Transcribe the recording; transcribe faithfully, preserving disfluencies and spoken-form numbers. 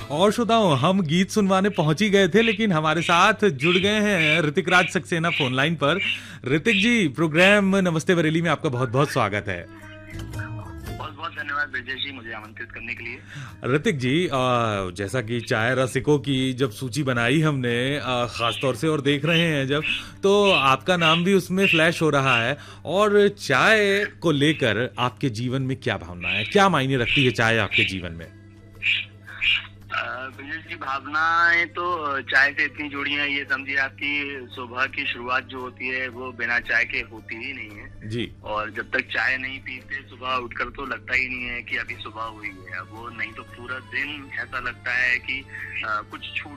और श्रोताओं, हम गीत सुनवाने पहुंच ही गए थे, लेकिन हमारे साथ जुड़ गए हैं ऋतिक राज सक्सेना फोन लाइन पर। ऋतिक जी, प्रोग्राम नमस्ते बरेली में आपका बहुत बहुत स्वागत है। बहुत बहुत धन्यवाद ब्रजेश जी, मुझे आमंत्रित करने के लिए। ऋतिक जी, आ, जैसा कि चाय रसिकों की जब सूची बनाई हमने आ, खास तौर से और देख रहे हैं जब, तो आपका नाम भी उसमें फ्लैश हो रहा है। और चाय को लेकर आपके जीवन में क्या भावना है, क्या मायने रखती है चाय आपके जीवन में? ब्रजेश जी, भावनाएं तो चाय से इतनी जुड़ी हैं, ये समझिए आपकी सुबह की शुरुआत जो होती है वो बिना चाय के होती ही नहीं है जी। और जब तक चाय नहीं पीते सुबह उठकर तो लगता ही नहीं है कि अभी सुबह हुई है। वो नहीं तो पूरा दिन ऐसा लगता है कि आ, कुछ छूट